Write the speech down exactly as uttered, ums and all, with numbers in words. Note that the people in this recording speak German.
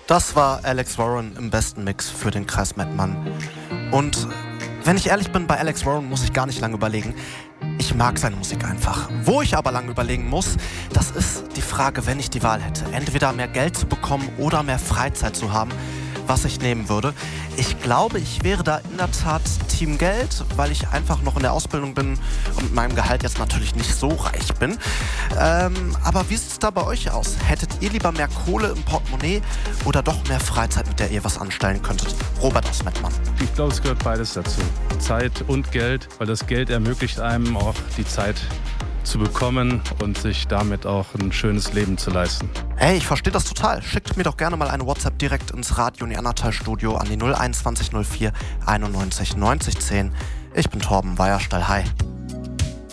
Das war Alex Warren im besten Mix für den Kreis Mettmann. Und wenn ich ehrlich bin, bei Alex Warren muss ich gar nicht lange überlegen. Ich mag seine Musik einfach. Wo ich aber lange überlegen muss, das ist die Frage, wenn ich die Wahl hätte. Entweder mehr Geld zu bekommen oder mehr Freizeit zu haben, was ich nehmen würde. Ich glaube, ich wäre da in der Tat Team Geld, weil ich einfach noch in der Ausbildung bin und mit meinem Gehalt jetzt natürlich nicht so reich bin. Ähm, aber wie sieht es da bei euch aus? Hättet ihr lieber mehr Kohle im Portemonnaie oder doch mehr Freizeit, mit der ihr was anstellen könntet? Robert aus Mettmann. Ich glaube, es gehört beides dazu. Zeit und Geld, weil das Geld ermöglicht einem auch die Zeit zu bekommen und sich damit auch ein schönes Leben zu leisten. Hey, ich verstehe das total. Schickt mir doch gerne mal eine WhatsApp direkt ins Radio Neandertal-Studio an die null eins null vier einundneunzig neunzig zehn. Ich bin Torben Weierstall. Hi.